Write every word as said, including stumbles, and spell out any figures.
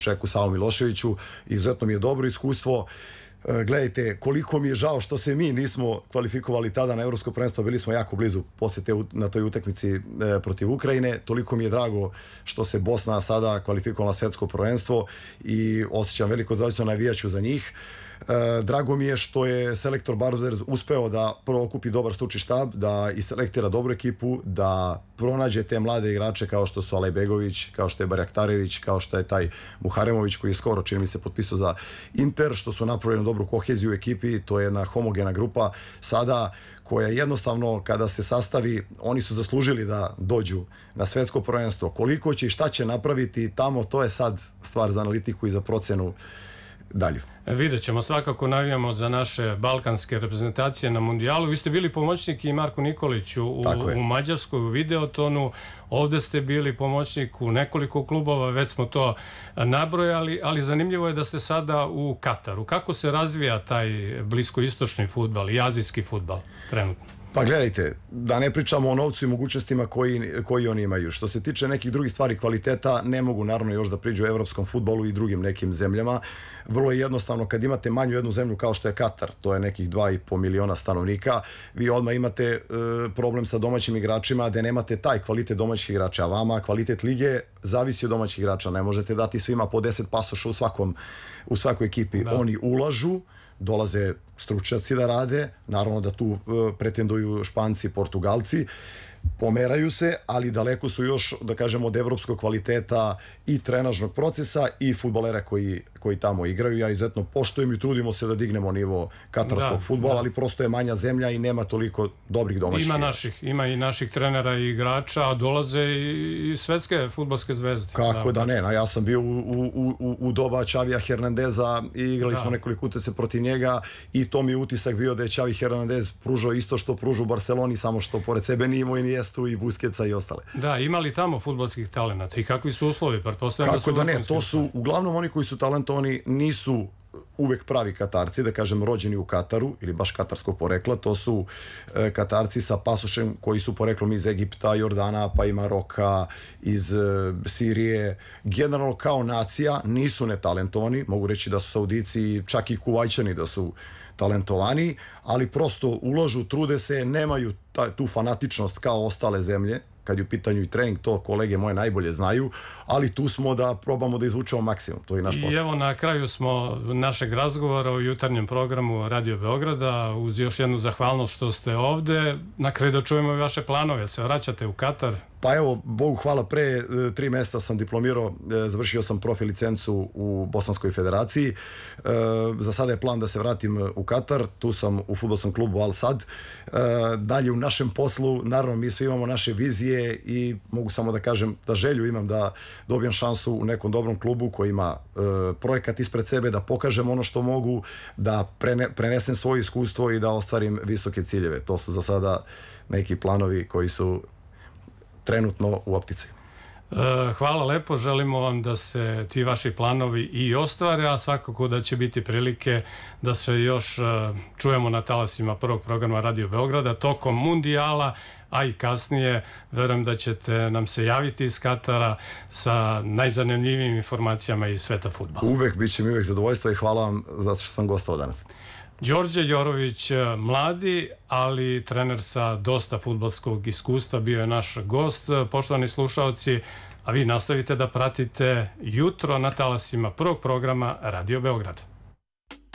Čeku Savu Miloševiću. Izuzetno mi je dobro iskustvo. Gledajte, koliko mi je žao što se mi nismo kvalifikovali tada na Evropsko prvenstvo, bili smo jako blizu poslije te, na toj utakmici protiv Ukrajine. Toliko mi je drago što se Bosna sada kvalifikovala na svetsko prvenstvo i osjećam veliko zadovoljstvo, navijaću za njih. Drago mi je što je selektor Baroder uspeo da prvo okupi dobar stručni štab, da iselektira dobru ekipu, da pronađe te mlade igrače kao što su Alajbegović, kao što je Barjaktarević, kao što je taj Muharemović koji je skoro, čini mi se, potpisao za Inter, što su napravili dobru koheziju u ekipi. To je jedna homogena grupa sada koja jednostavno kada se sastavi, oni su zaslužili da dođu na svetsko prvenstvo. Koliko će i šta će napraviti tamo, to je sad stvar za analitiku i za procenu dalju. Vidjet ćemo, svakako navijamo za naše balkanske reprezentacije na mundijalu. Vi ste bili pomoćnik i Marku Nikoliću u, u Mađarskoj, u Videotonu. Ovde ste bili pomoćnik u nekoliko klubova, već smo to nabrojali, ali zanimljivo je da ste sada u Kataru. Kako se razvija taj bliskoistočni fudbal i azijski fudbal trenutno? Pa gledajte, da ne pričamo o novcu i mogućnostima koji, koji oni imaju. Što se tiče nekih drugih stvari kvaliteta, ne mogu naravno još da priđu evropskom fudbalu i drugim nekim zemljama. Vrlo je jednostavno, kad imate manju jednu zemlju kao što je Katar, to je nekih dva i po miliona stanovnika, vi odmah imate e, problem sa domaćim igračima, da nemate taj kvalitet domaćih igrača, a vama kvalitet lige zavisi od domaćih igrača. Ne možete dati svima po deset pasoša u svakom, u svakoj ekipi. Da. Oni ulažu, dolaze stručnjaci da rade, naravno da tu pretenduju Španci, Portugalci, pomeraju se, ali daleko su još, da kažemo, od evropskog kvaliteta i trenažnog procesa i fudbalera koji, koji tamo igraju. Ja izuzetno poštujem i trudimo se da dignemo nivo katarskog da, fudbala, da. Ali prosto je manja zemlja i nema toliko dobrih domaćih ima igrača. Naših, ima i naših trenera i igrača, a dolaze i svetske fudbalske zvezde. Kako da, da ne, ja sam bio u, u, u, u doba Čavija Hernandeza i igrali da. smo nekoliko utakmica protiv njega i to mi je utisak bio da je Čavi Hernandez pružao isto što pružu u Barceloni, samo što pored sebe nije imao i Nijestu i Busquetsa i ostale. Da, imali tamo fudbalskih talenata i kakvi su uslovi? Kako da ne, to su uglavnom oni koji su talentovani, nisu uvek pravi Katarci, da kažem rođeni u Kataru ili baš katarskog porekla, to su e, Katarci sa pasošem koji su poreklom iz Egipta, Jordana, pa i Maroka, iz e, Sirije. Generalno kao nacija nisu netalentovani, mogu reći da su Saudici, čak i Kuvajčani da su talentovani, ali prosto ulažu, trude se, nemaju ta, tu fanatičnost kao ostale zemlje, kad je u pitanju i trening, to kolege moje najbolje znaju, ali tu smo da probamo da izvučemo maksimum, to je naš posao. I evo na kraju smo našeg razgovora o jutarnjem programu Radio Beograda, uz još jednu zahvalnost što ste ovde. Na kraju da čujemo i vaše planove, se vraćate u Katar? Pa evo, Bogu hvala, pre tri mjeseca sam diplomirao, završio sam profi licencu u Bosanskoj federaciji. Za sada je plan da se vratim u Katar, tu sam u fudbalskom klubu Al Sadd. Dalje u našem poslu, naravno mi svi imamo naše vizije i mogu samo da kažem da želju imam da dobijem šansu u nekom dobrom klubu koji ima projekat ispred sebe, da pokažem ono što mogu, da prenesem svoje iskustvo i da ostvarim visoke ciljeve. To su za sada neki planovi koji su trenutno u optici. Hvala lepo, želimo vam da se ti vaši planovi i ostvare, a svakako da će biti prilike da se još čujemo na talasima prvog programa Radio Beograda tokom mundijala, a i kasnije verujem da ćete nam se javiti iz Katara sa najzanimljivijim informacijama iz sveta fudbala. Uvek, bit će mi uvek zadovoljstvo i hvala vam zato što sam gostovao danas. Đorđe Jorović, mladi, ali trener sa dosta fudbalskog iskustva, bio je naš gost. Poštovani slušaoci, a vi nastavite da pratite jutro na talasima prvog programa Radio Beograd.